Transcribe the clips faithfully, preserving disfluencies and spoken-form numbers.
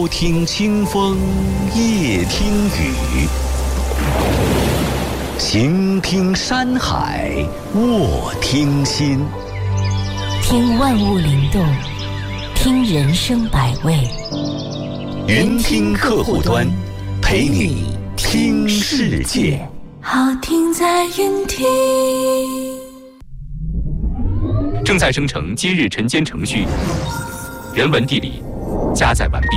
听清风，夜听雨，行听山海，卧听心。 听万物灵动，听人生百味。 云听客户端，陪你听世界。 好听在云听。 正在生成今日晨间程序，人文地理加载完毕。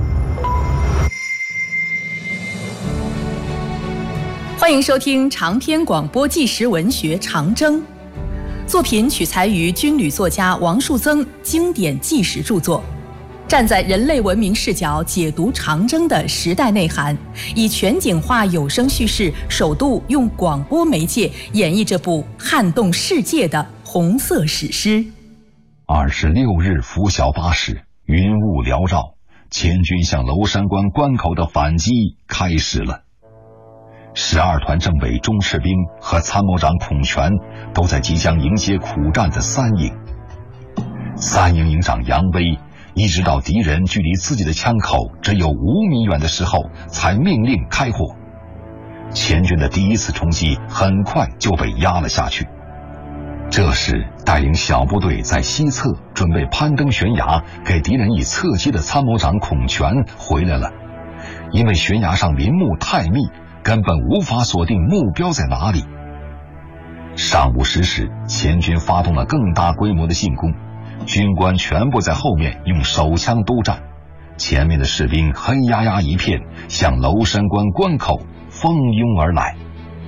欢迎收听长篇广播纪实文学《长征》，作品取材于军旅作家王树增经典纪实著作，站在人类文明视角解读长征的时代内涵，以全景化有声叙事，首度用广播媒介演绎这部撼动世界的红色史诗。 二十六日拂晓八时，云雾缭绕，前军向娄山关关口的反击开始了。十二团政委钟赤兵和参谋长孔全都在即将迎接苦战的三营。三营营长杨威一直到敌人距离自己的枪口只有五米远的时候，才命令开火。前军的第一次冲击很快就被压了下去。这时带领小部队在西侧准备攀登悬崖给敌人以侧击的参谋长孔全回来了，因为悬崖上林木太密，根本无法锁定目标在哪里。上午十时，前军发动了更大规模的进攻，军官全部在后面用手枪督战，前面的士兵黑压压一片，向娄山关关口蜂拥而来。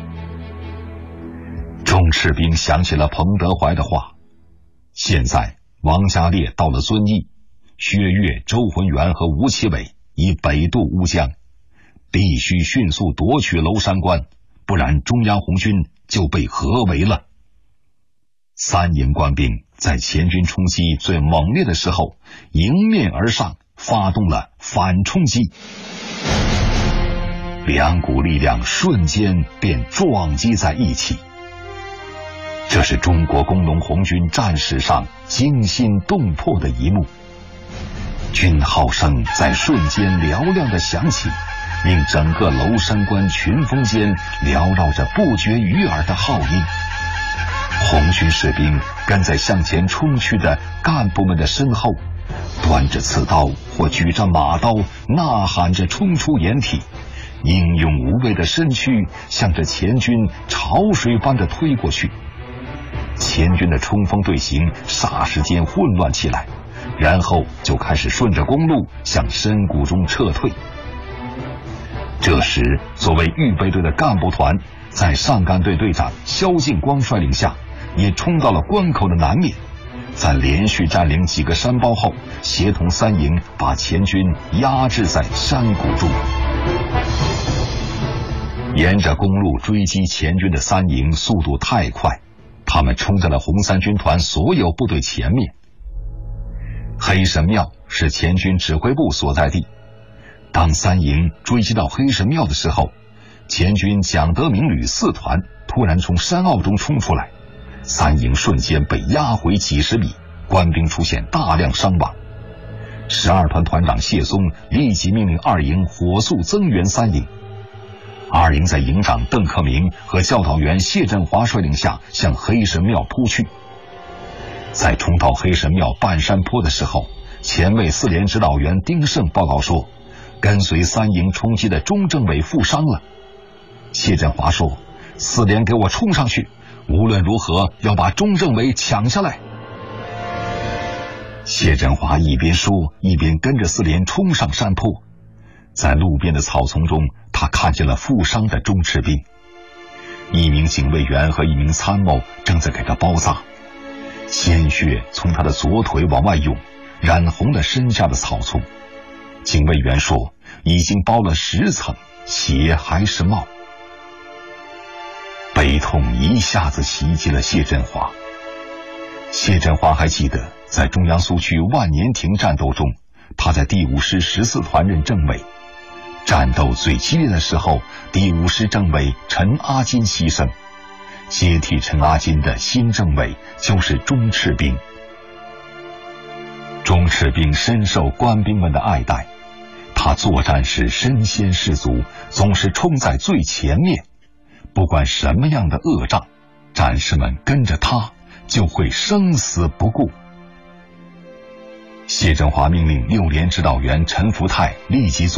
钟赤兵想起了彭德怀的话，现在王家烈到了遵义，薛岳、周浑元和吴奇伟已北渡乌江，必须迅速夺取娄山关，不然中央红军就被合围了。三营官兵在前军冲击最猛烈的时候迎面而上，发动了反冲击，两股力量瞬间便撞击在一起。这是中国工农红军战史上惊心动魄的一幕，军号声在瞬间嘹亮地响起，令整个娄山关群峰间缭绕着不绝于耳的号音。红军士兵跟在向前冲去的干部们的身后，端着刺刀或举着马刀，呐喊着冲出掩体，英勇无畏的身躯向着前军潮水般的推过去。前军的冲锋队形霎时间混乱起来，然后就开始顺着公路向深谷中撤退。这时作为预备队的干部团在上干队队长萧劲光率领下，也冲到了关口的南面，在连续占领几个山包后，协同三营把前军压制在山谷中。沿着公路追击前军的三营速度太快，他们冲在了红三军团所有部队前面。黑神庙是前军指挥部所在地，当三营追击到黑神庙的时候，前军蒋德明旅四团突然从山坳中冲出来，三营瞬间被压回几十米，官兵出现大量伤亡。十二团团长谢松立即命令二营火速增援三营。二营在营长邓克明和教导员谢振华率领下向黑神庙扑去。在冲到黑神庙半山坡的时候，前卫四连指导员丁胜报告说，跟随三营冲击的钟政委负伤了。谢振华说，四连给我冲上去，无论如何要把钟政委抢下来。谢振华一边说一边跟着四连冲上山坡，在路边的草丛中，他看见了负伤的钟赤兵，一名警卫员和一名参谋正在给他包扎，鲜血从他的左腿往外涌，染红了身下的草丛。警卫员说，已经包了十层，血还是冒。悲痛一下子袭击了谢振华。谢振华还记得，在中央苏区万年亭战斗中，他在第五师十四团任政委。战斗最激烈的时候，第五师政委陈阿金牺牲，接替陈阿金的新政委就是钟赤兵。钟赤兵深受官兵们的爱戴， 他作战时身先士卒，总是冲在最前面，不管什么样的恶仗，战士们跟着他就会生死不顾。谢振华命令六连指导员陈福泰立即做